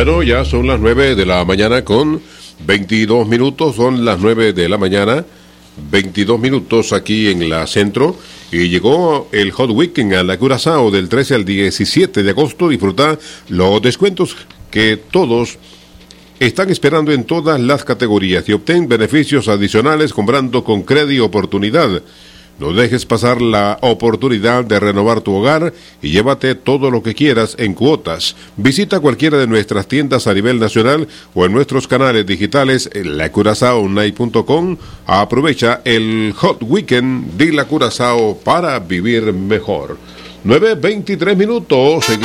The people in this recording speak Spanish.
Bueno, ya son las 9 de la mañana con 22 minutos. Son las 9 de la mañana, 22 minutos aquí en la Centro. Y llegó el Hot Weekend a la Curazao del 13 al 17 de agosto. Disfruta los descuentos que todos están esperando en todas las categorías y obtén beneficios adicionales comprando con Crédito Oportunidad. No dejes pasar la oportunidad de renovar tu hogar y llévate todo lo que quieras en cuotas. Visita cualquiera de nuestras tiendas a nivel nacional o en nuestros canales digitales en lacurazaonight.com. Aprovecha el Hot Weekend de La Curazao para vivir mejor. 9:23 minutos.